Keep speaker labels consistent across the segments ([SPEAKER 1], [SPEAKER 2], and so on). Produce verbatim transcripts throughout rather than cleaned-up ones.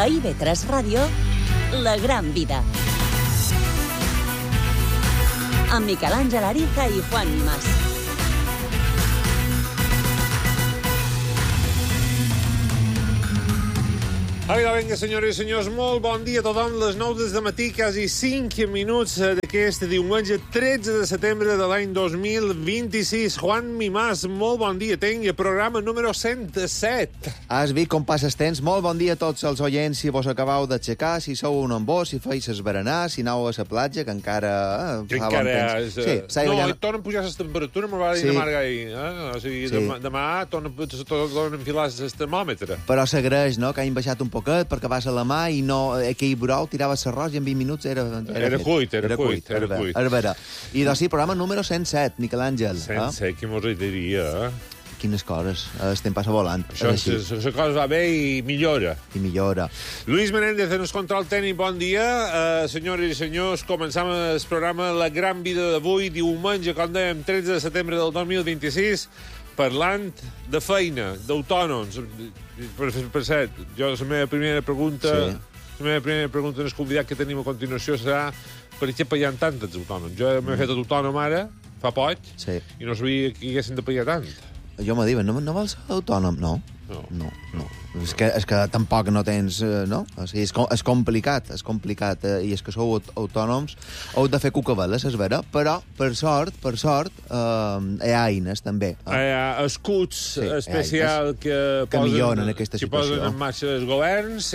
[SPEAKER 1] A I V tres Ràdio, La Gran Vida. Amb Miquel Àngel Ariza i Juan Mas.
[SPEAKER 2] Vinga, vinga, senyores i senyors, molt bon dia a tothom. Les nou del matí, quasi cinc minuts d'aquest diumenge tretze de setembre de l'any dos mil vint-i-sis. Juan Mimàs, molt bon dia. Tinc el programa número cent set.
[SPEAKER 3] Has vist com passes temps? Molt bon dia a tots els oients. Si vos acabeu d'aixecar, si sou un embós, si feis esberenar, si aneu a la platja, que encara... Eh,
[SPEAKER 2] que encara és...
[SPEAKER 3] Sí,
[SPEAKER 2] no, ja... tornen a pujar les temperatures, me'l va dir sí. Demà ahir. Eh? O sigui, sí. demà, demà tornen, tornen a enfilar el termòmetre.
[SPEAKER 3] Però s'agraeix, no?, que hagin baixat un poquet perquè vas a la mà i no... Aquell brou tirava l'arròs i en vint minuts era...
[SPEAKER 2] Era, era cuit, era, era cuit, era cuit.
[SPEAKER 3] Era vera. I doncs sí, programa número cent set, Miquel Àngel.
[SPEAKER 2] cent set, eh? Qui mos diria, eh?
[SPEAKER 3] Quines coses. El temps passa volant.
[SPEAKER 2] Això, la cosa va bé i millora.
[SPEAKER 3] I millora.
[SPEAKER 2] Luis Menéndez en el control tècnic, bon dia. Uh, senyores i senyors, començam el programa La Gran Vida d'avui, diumenge, com dèiem, tretze de setembre del dos mil vint-i-sis, parlant de feina, d'autònoms. Per, per cert, jo la meva primera pregunta... Sí. La meva primera pregunta en el convidat que tenim a continuació serà per què pagant tant els autònoms. Jo m'he fet autònom ara, fa poc, sí. I no sabia que hi haguessin de pagar tant.
[SPEAKER 3] Jo me diuen, no, no vols ser autònom? No. No. No, no. És que, és que tampoc no tens... No? O sigui, és, és complicat, és complicat. Eh? I és que sou autònoms, heu de fer cucaveles, és vera, però, per sort, per sort, eh, hi ha eines, també. Eh?
[SPEAKER 2] Hi ha escuts sí, especials que,
[SPEAKER 3] que posen, milloren aquesta
[SPEAKER 2] que
[SPEAKER 3] situació.
[SPEAKER 2] Posen en marxa els governs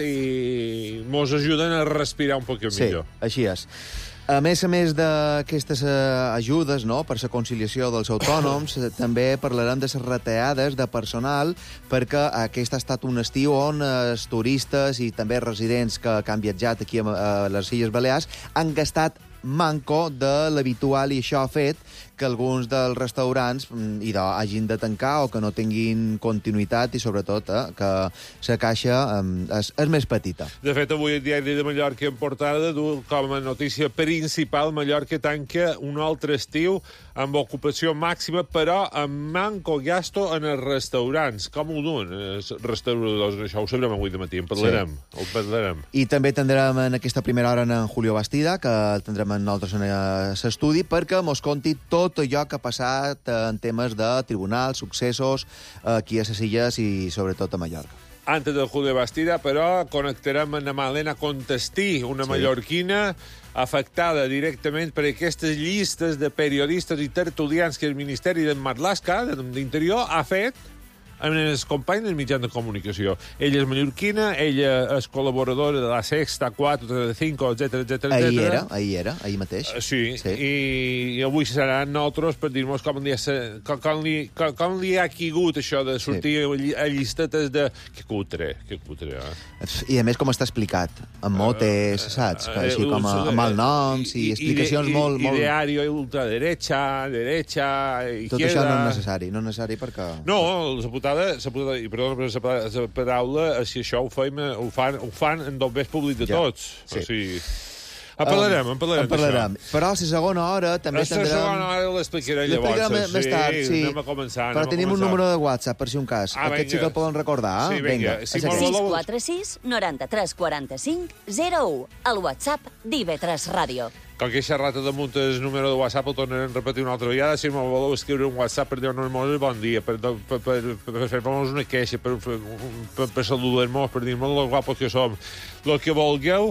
[SPEAKER 2] i mos ajuden a respirar un poc millor.
[SPEAKER 3] Sí, així és. A més a més d'aquestes uh, ajudes, no?, per la conciliació dels autònoms, també parlarem de les retallades de personal, perquè aquest ha estat un estiu on uh, els turistes i també residents que, que han viatjat aquí a, a les Illes Balears han gastat manco de l'habitual, i això ha fet que alguns dels restaurants idò, hagin de tancar o que no tinguin continuïtat i, sobretot, eh, que la caixa eh, és, és més petita.
[SPEAKER 2] De fet, avui el diari de Mallorca en portada du com a notícia principal Mallorca tanca un altre estiu amb ocupació màxima, però amb manco gasto en els restaurants. Com ho duen els restauradors? Això ho sabrem avui de matí, en parlarem. Sí. Ho parlarem.
[SPEAKER 3] I també tindrem en aquesta primera hora en Julio Bastida, que tindrem en nosaltres en l'estudi, perquè mos conti tot allò que ha passat en temes de tribunals, successos, aquí a les Illes i sobretot a Mallorca.
[SPEAKER 2] Antes del Julio Bastida, però, connectarem amb Malena Contestí, una sí. mallorquina afectada directament per aquestes llistes de periodistes i tertulians que el Ministeri de Marlaska, d'Interior, ha fet amb els companys dels mitjans de comunicació. Ella és mallorquina, ella és col·laboradora de la Sexta, quatre, trenta-cinco, etcètera, etcètera.
[SPEAKER 3] Ahir era, ahir era, ahir mateix.
[SPEAKER 2] Uh, sí, sí. I, i avui seran nosaltres per dir-nos com, com, com, li, com, com li ha quigut això de sortir sí. a llistetes de... Que cutre, que cutre, eh?
[SPEAKER 3] I a més com està explicat, amb motes, uh, saps? Que així com a, amb malnoms i, i explicacions i, i, molt... molt...
[SPEAKER 2] Ideari, ultraderecha, derecha...
[SPEAKER 3] Tot
[SPEAKER 2] izquierda.
[SPEAKER 3] Això no és necessari, no és necessari perquè...
[SPEAKER 2] No, la putada, la putada, i perdona per la paraula, si això ho, feim, ho, fan, ho fan en el més públic de ja. tots. Sí. O sigui... En parlarem, en parlarem,
[SPEAKER 3] en parlarem. Però a la segona hora també tindrem...
[SPEAKER 2] A la segona hora l'explicaré llavors.
[SPEAKER 3] L'explicarem més tard, sí.
[SPEAKER 2] Anem a començar.
[SPEAKER 3] Però tenim un número de WhatsApp, per si un cas.
[SPEAKER 2] Ah,
[SPEAKER 3] aquest sí que el poden recordar.
[SPEAKER 2] Sí, vinga.
[SPEAKER 3] Si
[SPEAKER 1] sis quatre sis, noranta-tres, quaranta-cinc, zero u. El WhatsApp d'I V tres Ràdio.
[SPEAKER 2] Com que aquesta rata damunt el número de WhatsApp el tornarem a repetir una altra vegada. Si me voleu escriure un WhatsApp per dir-nos molt bon dia, per, per, per, per fer-nos una queixa, per, per, per, per saludar-nos, per dir-nos lo guapos que som. El que vulgueu,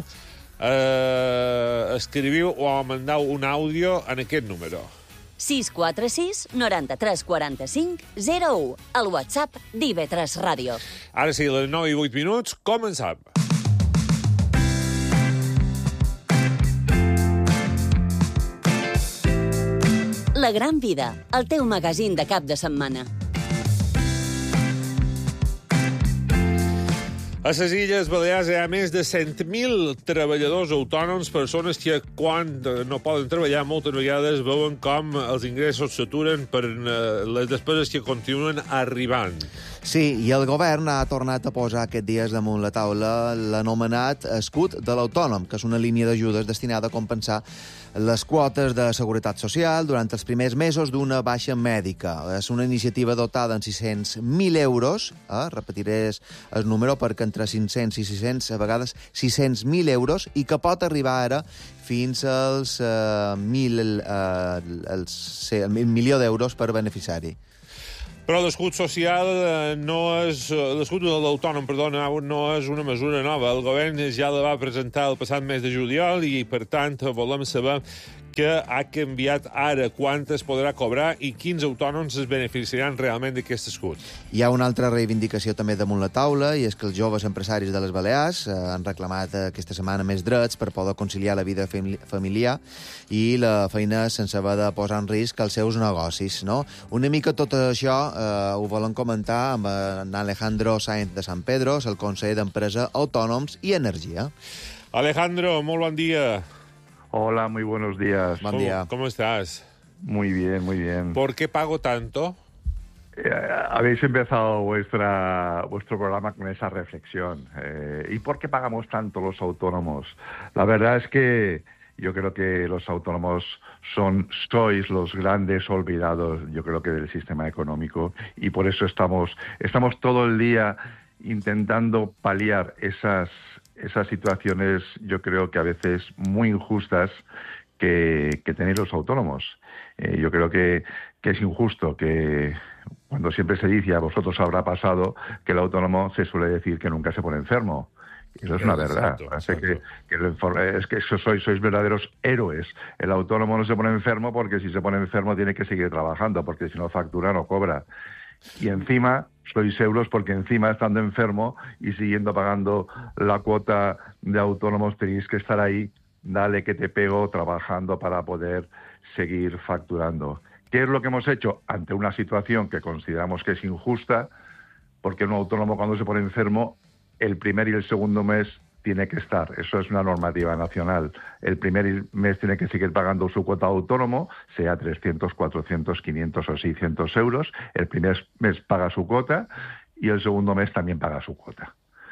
[SPEAKER 2] eh, escriviu o mandeu un àudio en aquest número.
[SPEAKER 1] sis quatre sis, noranta-tres, quaranta-cinc, zero u. El WhatsApp d'I V tres Ràdio.
[SPEAKER 2] Ara sí, les nou i vuit minuts, començam.
[SPEAKER 1] La Gran Vida, el teu magazín de cap de setmana.
[SPEAKER 2] A les Illes Balears hi ha més de cent mil treballadors autònoms, persones que quan no poden treballar moltes vegades veuen com els ingressos s'aturen per les despeses que continuen arribant.
[SPEAKER 3] Sí, i el govern ha tornat a posar aquests dies damunt la taula l'anomenat escut de l'autònom, que és una línia d'ajudes destinada a compensar les quotes de seguretat social durant els primers mesos d'una baixa mèdica. És una iniciativa dotada en sis-cents mil euros, eh? repetiré el número perquè entre cinc-cents i sis-cents, a vegades sis-cents mil euros, i que pot arribar ara fins als eh, mil, eh, els, el milió d'euros per beneficiari.
[SPEAKER 2] Però l'escut social eh, no és... L'escut de l'autònom, perdona, no és una mesura nova. El govern ja la va presentar el passat mes de juliol i, per tant, volem saber que ha canviat ara, quantes podrà cobrar i quins autònoms es beneficiaran realment d'aquest escut.
[SPEAKER 3] Hi ha una altra reivindicació també damunt la taula, i és que els joves empresaris de les Balears eh, han reclamat aquesta setmana més drets per poder conciliar la vida familiar i la feina sense haver de posar en risc els seus negocis, no? Una mica tot això eh, ho volem comentar amb en Alejandro Sáenz de San Pedro, el conseller d'Empresa, Autònoms i Energia.
[SPEAKER 2] Alejandro, molt bon dia.
[SPEAKER 4] Hola, muy buenos días.
[SPEAKER 3] Buen día.
[SPEAKER 2] ¿Cómo, ¿Cómo estás?
[SPEAKER 4] Muy bien, muy bien.
[SPEAKER 2] ¿Por qué pago tanto?
[SPEAKER 4] Eh, habéis empezado vuestra, vuestro programa con esa reflexión. Eh, ¿Y por qué pagamos tanto los autónomos? La verdad es que yo creo que los autónomos son, sois los grandes olvidados, yo creo que del sistema económico, y por eso estamos, estamos todo el día intentando paliar esas esas situaciones, yo creo que a veces muy injustas que, que tenéis los autónomos. Eh, yo creo que, que es injusto que cuando siempre se dice, a vosotros habrá pasado, que el autónomo se suele decir que nunca se pone enfermo. Eso es una verdad.
[SPEAKER 2] Exacto,
[SPEAKER 4] Parece
[SPEAKER 2] exacto.
[SPEAKER 4] que, que, es que sois, sois verdaderos héroes. El autónomo no se pone enfermo porque si se pone enfermo tiene que seguir trabajando, porque si no factura no cobra. Y encima sois euros porque encima, estando enfermo y siguiendo pagando la cuota de autónomos, tenéis que estar ahí, dale que te pego, trabajando para poder seguir facturando. ¿Qué es lo que hemos hecho ante una situación que consideramos que es injusta? Porque un autónomo, cuando se pone enfermo, el primer y el segundo mes tiene que estar. Eso es una normativa nacional. El primer mes tiene que seguir pagando su cuota de autónomo, sea trescientos, cuatrocientos, quinientos o seiscientos euros. El primer mes paga su cuota y el segundo mes también paga su cuota.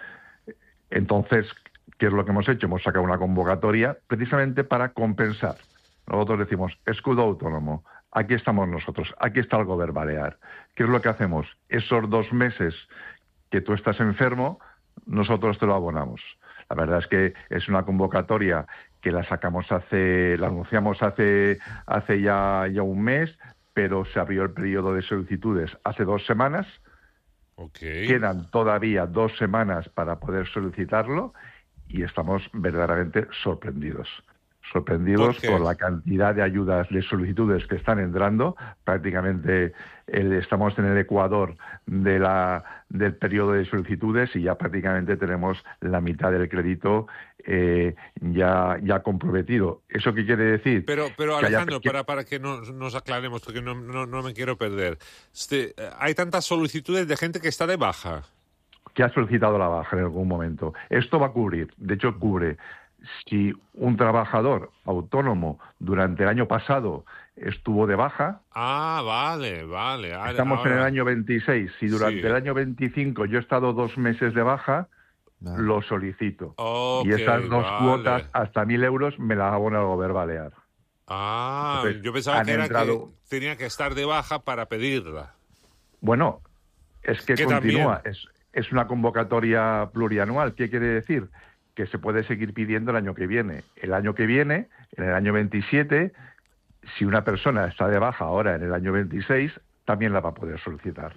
[SPEAKER 4] Entonces, ¿qué es lo que hemos hecho? Hemos sacado una convocatoria precisamente para compensar. Nosotros decimos, escudo autónomo, aquí estamos nosotros, aquí está el Gobierno Balear. ¿Qué es lo que hacemos? Esos dos meses que tú estás enfermo, nosotros te lo abonamos. La verdad es que es una convocatoria que la sacamos hace, la anunciamos hace, hace ya, ya un mes, pero se abrió el periodo de solicitudes hace dos semanas.
[SPEAKER 2] Okay.
[SPEAKER 4] Quedan todavía dos semanas para poder solicitarlo y estamos verdaderamente sorprendidos. Sorprendidos
[SPEAKER 2] ¿Por
[SPEAKER 4] por la cantidad de ayudas, de solicitudes que están entrando. Prácticamente el, estamos en el ecuador de la, del periodo de solicitudes y ya prácticamente tenemos la mitad del crédito eh, ya, ya comprometido. ¿Eso qué quiere decir?
[SPEAKER 2] Pero, pero
[SPEAKER 4] que
[SPEAKER 2] Alejandro,
[SPEAKER 4] haya...
[SPEAKER 2] para, para que nos, nos aclaremos, porque no, no, no me quiero perder. Este, hay tantas solicitudes de gente que está de baja.
[SPEAKER 4] Que ha solicitado la baja en algún momento. Esto va a cubrir, de hecho cubre... Si un trabajador autónomo durante el año pasado estuvo de baja...
[SPEAKER 2] Ah, vale, vale. Ahora,
[SPEAKER 4] estamos
[SPEAKER 2] ahora...
[SPEAKER 4] en el año veintiséis. Si durante
[SPEAKER 2] Sí.
[SPEAKER 4] el año veinticinco yo he estado dos meses de baja,
[SPEAKER 3] No.
[SPEAKER 4] lo solicito.
[SPEAKER 2] Ok,
[SPEAKER 4] y esas dos
[SPEAKER 2] vale.
[SPEAKER 4] cuotas, hasta mil euros, me las abona el Gobierno Balear.
[SPEAKER 2] Ah,
[SPEAKER 4] Entonces,
[SPEAKER 2] yo pensaba
[SPEAKER 4] han
[SPEAKER 2] que era
[SPEAKER 4] entrado-
[SPEAKER 2] que tenía que estar de baja para pedirla.
[SPEAKER 4] Bueno, es que,
[SPEAKER 2] Que
[SPEAKER 4] continúa.
[SPEAKER 2] también.
[SPEAKER 4] Es, es una convocatoria plurianual. ¿Qué quiere decir? Que se puede seguir pidiendo el año que viene. El año que viene, en el año veintisiete, si una persona está de baja ahora en el año veintiséis, también la va a poder solicitar.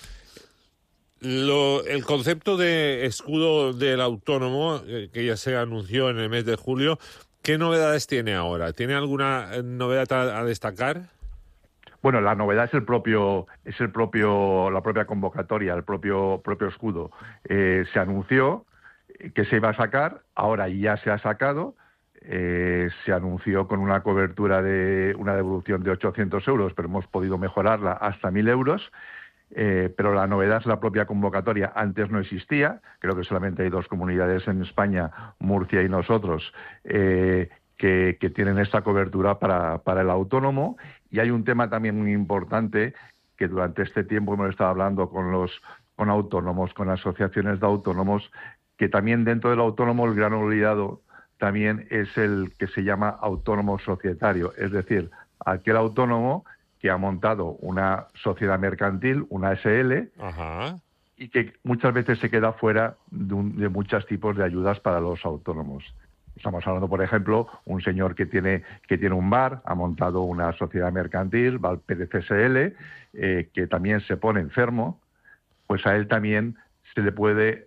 [SPEAKER 2] Lo, el concepto de escudo del autónomo, eh, que ya se anunció en el mes de julio, ¿qué novedades tiene ahora? ¿Tiene alguna eh, novedad a, a destacar?
[SPEAKER 4] Bueno, la novedad es el propio, es el propio, la propia convocatoria, el propio, propio escudo. Eh, se anunció que se iba a sacar, ahora ya se ha sacado, eh, se anunció con una cobertura de una devolución de ochocientos euros, pero hemos podido mejorarla hasta mil euros, eh, pero la novedad es la propia convocatoria. Antes no existía, creo que solamente hay dos comunidades en España, Murcia y nosotros, eh, que, que tienen esta cobertura para, para el autónomo, y hay un tema también muy importante que durante este tiempo hemos estado hablando con los con autónomos, con asociaciones de autónomos, que también dentro del autónomo el gran olvidado también es el que se llama autónomo societario, es decir, aquel autónomo que ha montado una sociedad mercantil, una S L,
[SPEAKER 2] Ajá.
[SPEAKER 4] y que muchas veces se queda fuera de, un, de muchos tipos de ayudas para los autónomos. Estamos hablando, por ejemplo, un señor que tiene que tiene un bar, ha montado una sociedad mercantil, va al P D C S L, eh, que también se pone enfermo, pues a él también se le puede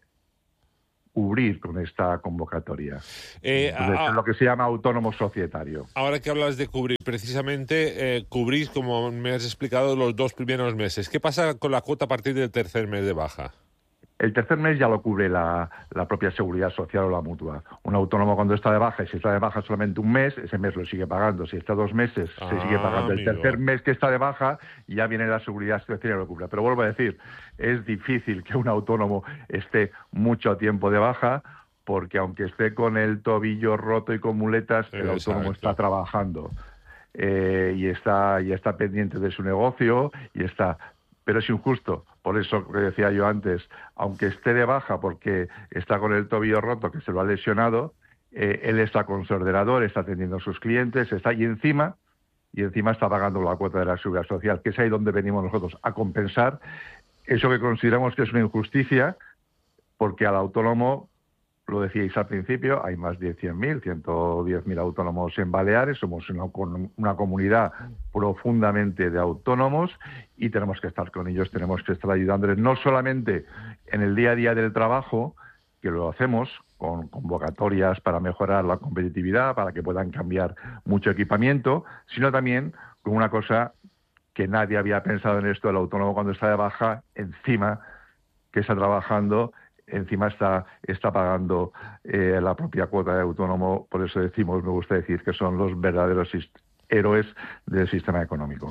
[SPEAKER 4] cubrir con esta convocatoria.
[SPEAKER 2] Eh,
[SPEAKER 4] Entonces,
[SPEAKER 2] a,
[SPEAKER 4] es lo que se llama autónomo societario.
[SPEAKER 2] Ahora que hablas de cubrir, precisamente eh, cubrís, como me has explicado, los dos primeros meses. ¿Qué pasa con la cuota a partir del tercer mes de baja?
[SPEAKER 4] El tercer mes ya lo cubre la, la propia seguridad social o la mutua. Un autónomo cuando está de baja, y si está de baja solamente un mes, ese mes lo sigue pagando. Si está dos meses,
[SPEAKER 2] Ah,
[SPEAKER 4] se sigue pagando. El
[SPEAKER 2] amigo.
[SPEAKER 4] tercer mes que está de baja, ya viene la seguridad social y lo cubre. Pero vuelvo a decir, es difícil que un autónomo esté mucho tiempo de baja, porque aunque esté con el tobillo roto y con muletas, el
[SPEAKER 2] Exacto.
[SPEAKER 4] autónomo está trabajando. Eh, y está y está pendiente de su negocio y está... Pero es injusto, por eso que decía yo antes, aunque esté de baja porque está con el tobillo roto, que se lo ha lesionado, eh, él está con su ordenador, está atendiendo a sus clientes, está y encima, y encima está pagando la cuota de la seguridad social, que es ahí donde venimos nosotros a compensar eso que consideramos que es una injusticia, porque al autónomo, lo decíais al principio, hay más de cien mil, ciento diez mil autónomos en Baleares, somos una, una comunidad profundamente de autónomos y tenemos que estar con ellos, tenemos que estar ayudándoles, no solamente en el día a día del trabajo, que lo hacemos con convocatorias para mejorar la competitividad, para que puedan cambiar mucho equipamiento, sino también con una cosa que nadie había pensado en esto, el autónomo cuando está de baja, encima que está trabajando, encima está, está pagando eh, la propia cuota de autónomo, por eso decimos, me gusta decir, que son los verdaderos héroes del sistema econòmic.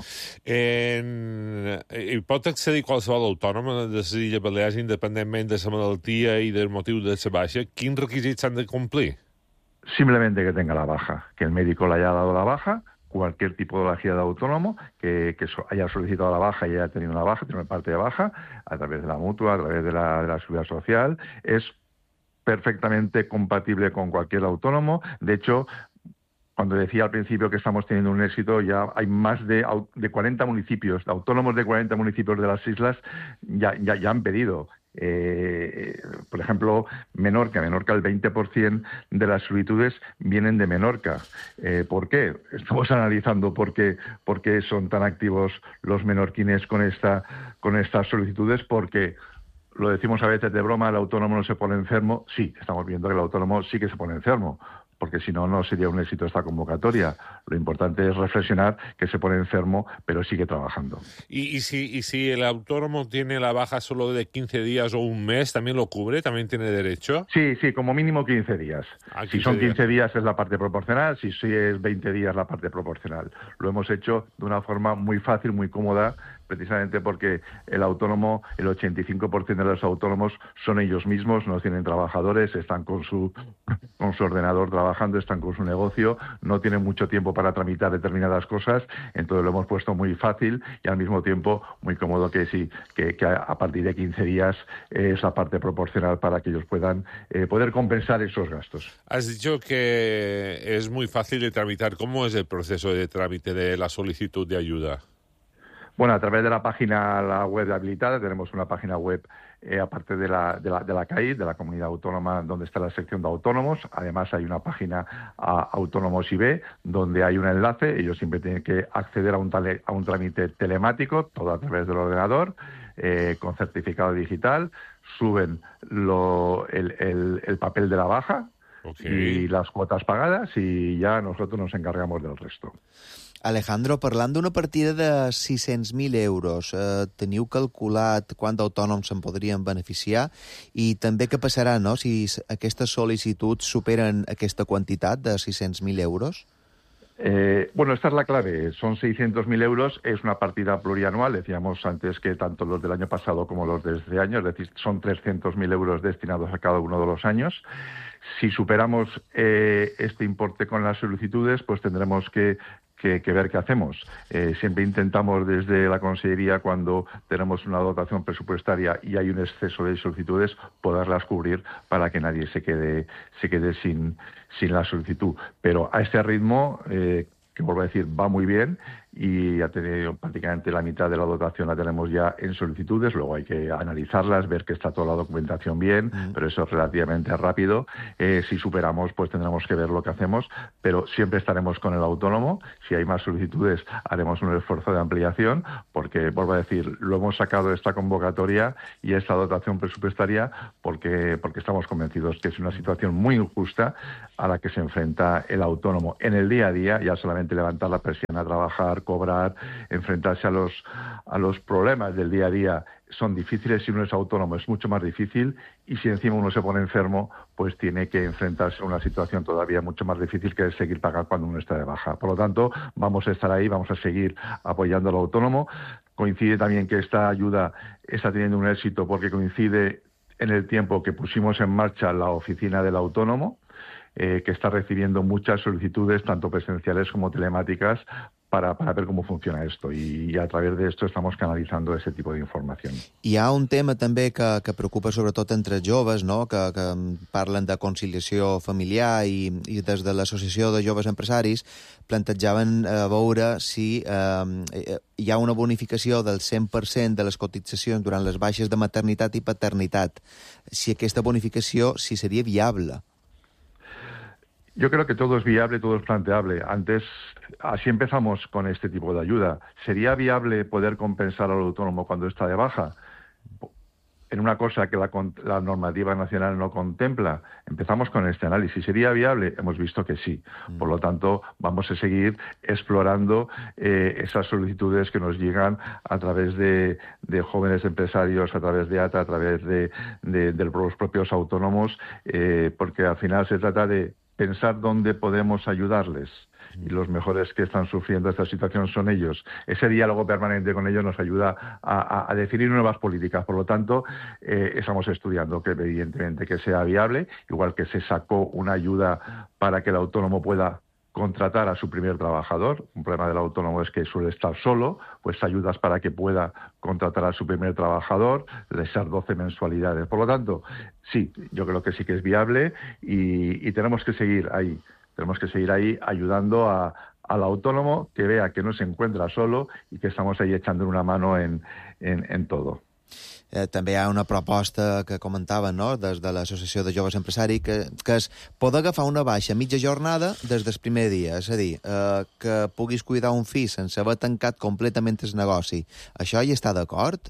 [SPEAKER 2] En... Hi pot accedir qualsevol autònom de les Illes Balears, independentment de la malaltia i del motiu de la baixa? Quins requisits s'han de complir?
[SPEAKER 4] Simplemente que tenga la baja, que el médico le haya dado la baja, cualquier tipología de autónomo que, que haya solicitado la baja y haya tenido una baja, tiene una parte de baja, a través de la mutua, a través de la, de la seguridad social, es perfectamente compatible con cualquier autónomo. De hecho, cuando decía al principio que estamos teniendo un éxito, ya hay más de, de cuarenta municipios, de autónomos de cuarenta municipios de las islas ya, ya, ya han pedido. Eh, por ejemplo, Menorca. Menorca, el veinte por ciento de las solicitudes vienen de Menorca. Eh, ¿Por qué? Estamos analizando por qué, por qué son tan activos los menorquines con, esta, con estas solicitudes, porque lo decimos a veces de broma, el autónomo no se pone enfermo. Sí, estamos viendo que el autónomo sí que se pone enfermo, porque si no, no sería un éxito esta convocatoria. Lo importante es reflexionar que se pone enfermo, pero sigue trabajando.
[SPEAKER 2] ¿Y, y, si, y si el autónomo tiene la baja solo de quince días o un mes, también lo cubre? ¿También tiene derecho?
[SPEAKER 4] Sí, sí, como mínimo quince días.
[SPEAKER 2] Ah,
[SPEAKER 4] si
[SPEAKER 2] quince
[SPEAKER 4] son quince
[SPEAKER 2] días.
[SPEAKER 4] días es la parte proporcional, si sí es veinte días la parte proporcional. Lo hemos hecho de una forma muy fácil, muy cómoda, precisamente porque el autónomo, el ochenta y cinco por ciento de los autónomos son ellos mismos, no tienen trabajadores, están con su, con su ordenador trabajando, están con su negocio, no tienen mucho tiempo para tramitar determinadas cosas, entonces lo hemos puesto muy fácil y al mismo tiempo muy cómodo, que sí, que, que a partir de quince días es la parte proporcional para que ellos puedan eh, poder compensar esos gastos.
[SPEAKER 2] Has dicho que es muy fácil de tramitar. ¿Cómo es el proceso de trámite de la solicitud de ayuda?
[SPEAKER 4] Bueno, a través de la página, la web habilitada, tenemos una página web, eh, aparte de la, de, la, de la C A I, de la Comunidad Autónoma, donde está la sección de autónomos. Además, hay una página a Autónomos I B, donde hay un enlace. Ellos siempre tienen que acceder a un, tale, a un trámite telemático, todo a través del ordenador, eh, con certificado digital. Suben lo, el, el, el papel de la baja, okay, y las cuotas pagadas, y ya nosotros nos encargamos del resto.
[SPEAKER 3] Alejandro, parlant d'una partida de sis-cents mil euros, eh, teniu calculat quant d'autònoms se'n podrien beneficiar i també què passarà, no?, si aquestes sol·licituds superen aquesta quantitat de sis-cents mil euros?
[SPEAKER 4] Eh, bueno, esta es la clave. Son seiscientos mil euros, es una partida plurianual. Decíamos antes que tanto los del año pasado como los de este año, es decir, son trescientos mil euros destinados a cada uno de los años. Si superamos eh, este importe con las solicitudes, pues tendremos que, que, que ver qué hacemos. Eh, siempre intentamos desde la Consellería, cuando tenemos una dotación presupuestaria y hay un exceso de solicitudes, poderlas cubrir para que nadie se quede, se quede sin, sin la solicitud. Pero a este ritmo, eh, que vuelvo a decir, va muy bien, y ya tenido prácticamente la mitad de la dotación la tenemos ya en solicitudes. Luego hay que analizarlas, ver que está toda la documentación bien, mm. pero eso es relativamente rápido. Eh, si superamos, pues tendremos que ver lo que hacemos, pero siempre estaremos con el autónomo. Si hay más solicitudes, haremos un esfuerzo de ampliación, porque, vuelvo a decir, lo hemos sacado de esta convocatoria y esta dotación presupuestaria porque, porque estamos convencidos que es una situación muy injusta a la que se enfrenta el autónomo en el día a día. Ya solamente levantar la persiana, trabajar, cobrar, enfrentarse a los, a los problemas del día a día son difíciles. Si uno es autónomo es mucho más difícil, y si encima uno se pone enfermo, pues tiene que enfrentarse a una situación todavía mucho más difícil, que es seguir pagando cuando uno está de baja. Por lo tanto, vamos a estar ahí, vamos a seguir apoyando al autónomo. Coincide también que esta ayuda está teniendo un éxito porque coincide en el tiempo que pusimos en marcha la oficina del autónomo, eh, que está recibiendo muchas solicitudes, tanto presenciales como telemáticas, Para, para ver com funciona esto, i, i a través de esto estamos canalizando ese tipo de información.
[SPEAKER 3] Hi ha un tema també que, que preocupa sobretot entre joves, no? que, que parlen de conciliació familiar, i, i des de l'Associació de Joves Empresaris plantejaven a veure si eh, hi ha una bonificació del cent per cent de les cotitzacions durant les baixes de maternitat i paternitat. Si aquesta bonificació si seria viable.
[SPEAKER 4] Yo creo que todo es viable, todo es planteable. Antes, así empezamos con este tipo de ayuda. ¿Sería viable poder compensar al autónomo cuando está de baja? En una cosa que la, la normativa nacional no contempla. Empezamos con este análisis. ¿Sería viable? Hemos visto que sí. Por lo tanto, vamos a seguir explorando eh, esas solicitudes que nos llegan a través de, de jóvenes empresarios, a través de A T A, a través de, de, de los propios autónomos, eh, porque al final se trata de pensar dónde podemos ayudarles, y los mejores que están sufriendo esta situación son ellos. Ese diálogo permanente con ellos nos ayuda a, a, a definir nuevas políticas. Por lo tanto, eh, estamos estudiando que evidentemente que sea viable, igual que se sacó una ayuda para que el autónomo pueda contratar a su primer trabajador. Un problema del autónomo es que suele estar solo, pues ayudas para que pueda contratar a su primer trabajador, de esas doce mensualidades. Por lo tanto, sí, yo creo que sí que es viable, y, y tenemos que seguir ahí. Tenemos que seguir ahí ayudando a, al autónomo, que vea que no se encuentra solo y que estamos ahí echando una mano en, en, en todo.
[SPEAKER 3] Eh, també hi ha una proposta que comentaven, no?, des de l'Associació de Joves Empresaris, que, que és poder agafar una baixa mitja jornada des del primer dia, és a dir, eh, que puguis cuidar un fill sense haver tancat completament el negoci. Això hi està d'acord?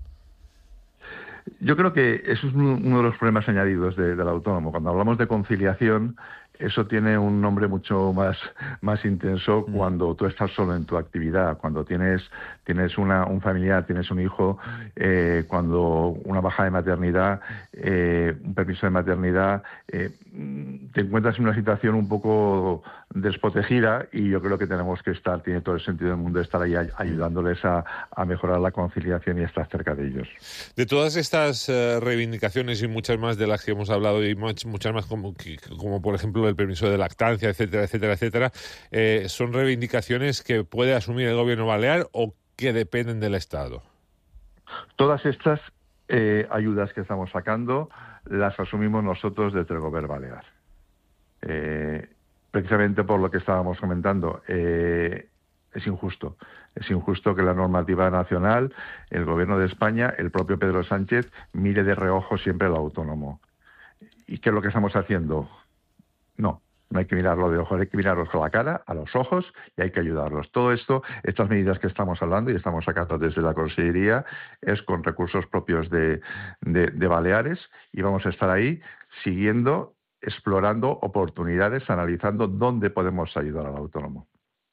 [SPEAKER 4] Yo creo que eso es uno de los problemas añadidos de, del autónomo. Cuando hablamos de conciliación, eso tiene un nombre mucho más, más intenso cuando tú estás solo en tu actividad, cuando tienes, tienes una, un familiar, tienes un hijo, eh, cuando una baja de maternidad, eh, un permiso de maternidad, eh, te encuentras en una situación un poco desprotegida, y yo creo que tenemos que estar, tiene todo el sentido del mundo, estar ahí ayudándoles a, a mejorar la conciliación y estar cerca de ellos.
[SPEAKER 2] De todas estas uh, reivindicaciones y muchas más de las que hemos hablado, y much, muchas más como, como por ejemplo el permiso de lactancia, etcétera, etcétera, etcétera, eh, ¿son reivindicaciones que puede asumir el gobierno balear o que dependen del Estado?
[SPEAKER 4] Todas estas eh, ayudas que estamos sacando las asumimos nosotros desde el gobierno balear. Eh, precisamente por lo que estábamos comentando, eh, es injusto. Es injusto que la normativa nacional, el gobierno de España, el propio Pedro Sánchez, mire de reojo siempre al autónomo. ¿Y qué es lo que estamos haciendo? No, no hay que mirarlo de ojos, hay que mirarlos con la cara, a los ojos, y hay que ayudarlos. Todo esto, estas medidas que estamos hablando y estamos sacando desde la Consellería, es con recursos propios de, de, de Baleares, y vamos a estar ahí siguiendo, explorando oportunidades, analizando dónde podemos ayudar al autónomo.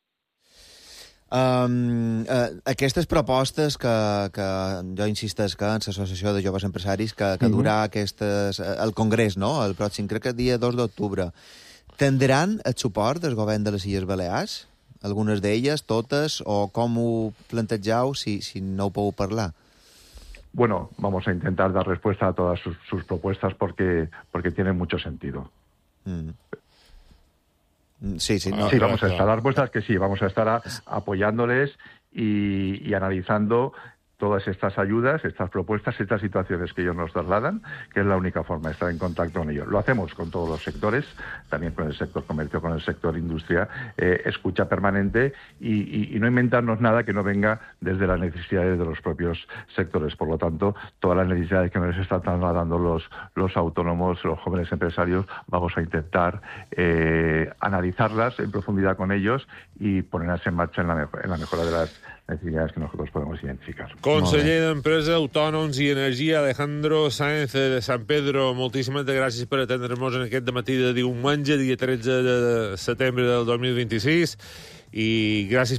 [SPEAKER 3] Um, uh, aquestes propostes que, que jo insisteix que en l'Associació de Joves Empresaris que, que durà uh-huh. aquestes, el Congrés, no?, el pròxim, crec que el dia dos d'octubre, tindran el suport del govern de les Illes Balears? Algunes d'elles, totes, o com ho plantegeu si, si no ho podeu parlar?
[SPEAKER 4] Bueno, vamos a intentar dar respuesta a todas sus, sus propuestas porque, porque tienen mucho sentido.
[SPEAKER 3] Mm. Sí, sí, no,
[SPEAKER 4] sí, vamos a estar, las respuestas que sí, vamos a estar a, apoyándoles y, y analizando todas estas ayudas, estas propuestas, estas situaciones que ellos nos trasladan, que es la única forma de estar en contacto con ellos. Lo hacemos con todos los sectores, también con el sector comercio, con el sector industria, eh, escucha permanente y, y, y no inventarnos nada que no venga desde las necesidades de los propios sectores. Por lo tanto, todas las necesidades que nos están trasladando los, los autónomos, los jóvenes empresarios, vamos a intentar eh, analizarlas en profundidad con ellos y ponerlas en marcha en la, mejor, en la mejora de las necesidades que nosotros podemos identificar.
[SPEAKER 2] Conseller d'Empresa, Autònoms i Energia, Alejandro Sáenz de San Pedro, moltíssimes gràcies per atendre'ns en aquest matí de diumenge, dia tretze de setembre del dos mil vint-i-sis, i gràcies